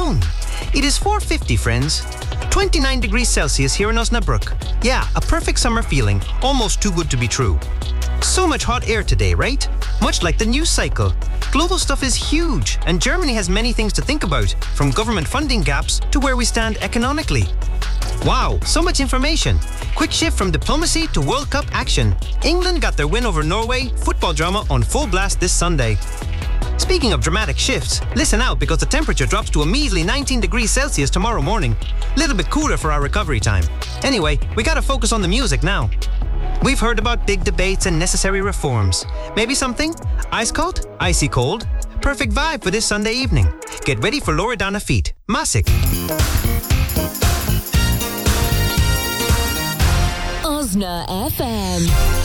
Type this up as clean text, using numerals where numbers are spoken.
afternoon. It is 4:50, friends. 29 degrees Celsius here in Osnabrück. Yeah, a perfect summer feeling, almost too good to be true. So much hot air today, right? Much like the news cycle. Global stuff is huge, and Germany has many things to think about, from government funding gaps to where we stand economically. Wow, so much information. Quick shift from diplomacy to World Cup action. England got their win over Norway, football drama on full blast this Sunday. Speaking of dramatic shifts, listen out because the temperature drops to a measly 19 degrees Celsius tomorrow morning. Little bit cooler for our recovery time. Anyway, we gotta focus on the music now. We've heard about big debates and necessary reforms. Maybe something? Ice cold? Icy cold? Perfect vibe for this Sunday evening. Get ready for Loredana Feet. Massic. Osna FM.